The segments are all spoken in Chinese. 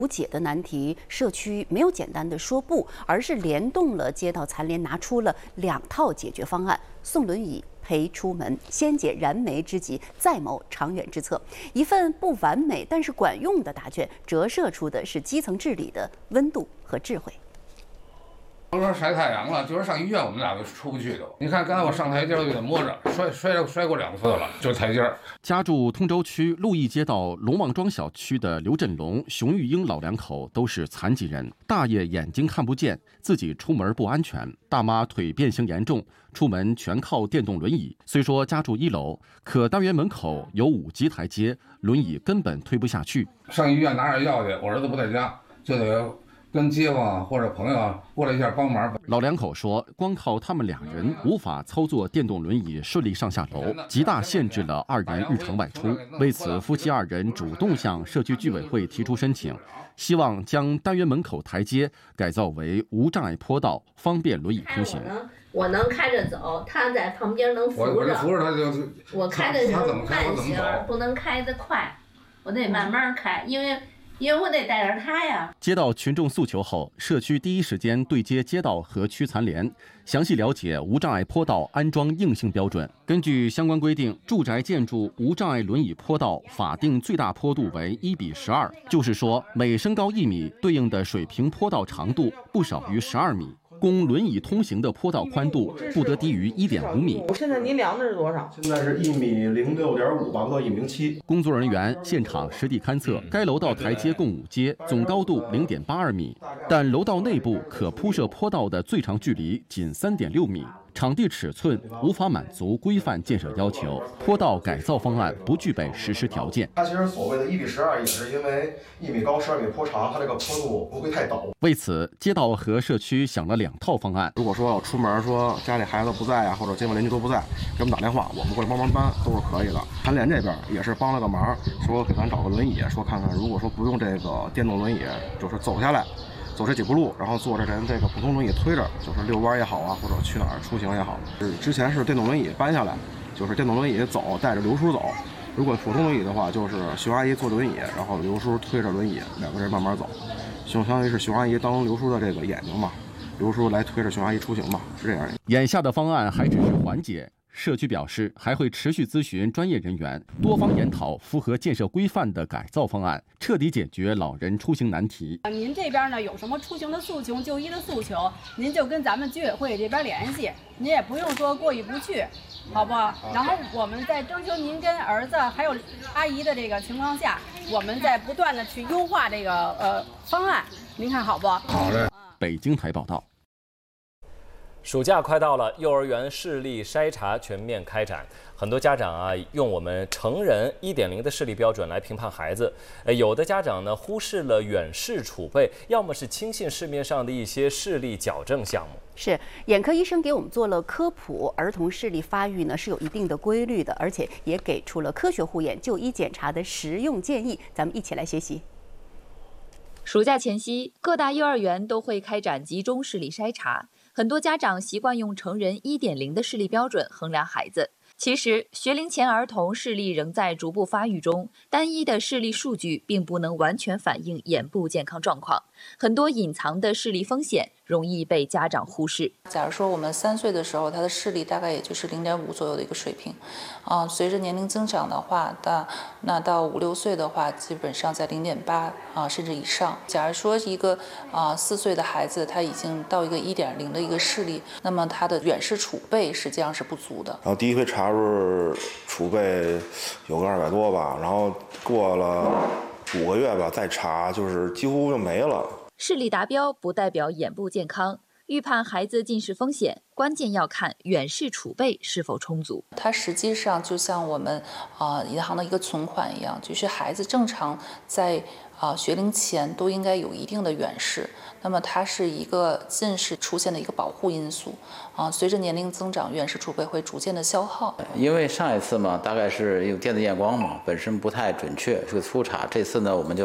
无解的难题，社区没有简单的说不，而是联动了街道残联，拿出了2套解决方案：送轮椅、陪出门，先解燃眉之急，再谋长远之策。一份不完美但是管用的答卷，折射出的是基层治理的温度和智慧。 都说晒太阳了，就是上医院我们俩就出不去都。你看刚才我上台阶都有点摸着，摔过2次了，就是台阶。 家住通州区鹿邑街道龙王庄小区的刘振龙、熊玉英老2口都是残疾人，大爷眼睛看不见，自己出门不安全；大妈腿变形严重，出门全靠电动轮椅。虽说家住1楼，可单元门口有5级台阶，轮椅根本推不下去。 上医院拿点药去，我儿子不在家，就得 跟街坊或者朋友过来一下帮忙。 老2口说，光靠他们2人无法操作电动轮椅顺利上下楼，极大限制了2人日常外出。为此，夫妻2人主动向社区居委会提出申请，希望将单元门口台阶改造为无障碍坡道，方便轮椅通行。 我能开着走，他在旁边能扶着。 我扶着他就。 我开的是慢行，不能开得快，我得慢慢开，因为我得带着他呀。 接到群众诉求后，社区第一时间对接街道和区残联，详细了解无障碍坡道安装硬性标准。根据相关规定，住宅建筑无障碍轮椅坡道法定最大坡度为1:12，就是说每升高1米，对应的水平坡道长度不少于12米。 供轮椅通行的坡道宽度不得低于1.5米。 现在您量的是多少？ 现在是1.06.5米，差不多1.07米。 工作人员现场实地勘测，该楼道台阶共5阶，总高度0.82米，但楼道内部可铺设坡道的最长距离仅3.6米。 场地尺寸无法满足规范建设要求，坡道改造方案不具备实施条件。 它其实所谓的1:12也是因为1米高12米坡长，它这个坡度不会太陡。 为此，街道和社区想了2套方案。 如果说要出门，说家里孩子不在啊，或者街坊邻居都不在，给我们打电话，我们过来帮忙搬都是可以的。残联这边也是帮了个忙，说给咱找个轮椅，说看看如果说不用这个电动轮椅，就是走下来。 走这几步路，然后坐着人这个普通轮椅推着，就是遛弯也好啊，或者去哪儿出行也好。之前是电动轮椅搬下来，就是电动轮椅走，带着刘叔走。如果普通轮椅的话，就是熊阿姨坐轮椅，然后刘叔推着轮椅，2个人慢慢走。相当于是熊阿姨当刘叔的这个眼睛嘛，刘叔来推着熊阿姨出行嘛，是这样。 眼下的方案还只是缓解。 社区表示，还会持续咨询专业人员，多方研讨符合建设规范的改造方案，彻底解决老人出行难题。 您这边呢有什么出行的诉求、就医的诉求，您就跟咱们居委会这边联系，您也不用说过意不去，好不好？然后我们在征求您跟儿子还有阿姨的这个情况下，我们在不断的去优化这个方案，您看好不？ 好嘞。 北京台报道。 暑假快到了，幼儿园视力筛查全面开展。很多家长啊，用我们成人1.0的视力标准来评判孩子。有的家长呢，忽视了远视储备，要么是轻信市面上的一些视力矫正项目。 是，眼科医生给我们做了科普，儿童视力发育呢是有一定的规律的，而且也给出了科学护眼、就医检查的实用建议。咱们一起来学习。 暑假前夕，各大幼儿园都会开展集中视力筛查。很多家长习惯用成人1.0的视力标准衡量孩子。其实，学龄前儿童视力仍在逐步发育中，单一的视力数据并不能完全反映眼部健康状况，很多隐藏的视力风险容易被家长忽视。 假如说我们3岁的时候，他的视力大概也就是0.5左右的一个水平，随着年龄增长的话，那到5、6岁的话，基本上在0.8甚至以上。假如说一个4岁的孩子，他已经到一个1.0的一个视力，那么他的远视储备实际上是不足的。 然后第一回查时储备有个200多吧，然后过了5个月吧再查，就是几乎就没了。 视力达标不代表眼部健康，预判孩子近视风险，关键要看远视储备是否充足。 它实际上就像我们银行的一个存款一样，就是孩子正常在学龄前都应该有一定的远视，那么它是一个近视出现的一个保护因素随着年龄增长，远视储备会逐渐的消耗。 因为上一次嘛，大概是用电子验光嘛，本身不太准确，是个粗查。这次呢，我们就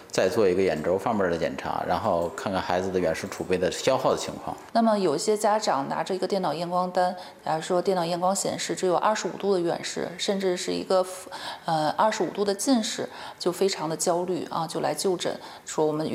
再做一个眼轴方面的检查，然后看看孩子的远视储备的消耗的情况。 那么有一些家长拿着一个电脑验光单，说电脑验光显示只有25度的远视，甚至是一个25度的近视，就非常的焦虑啊，就来就诊说我们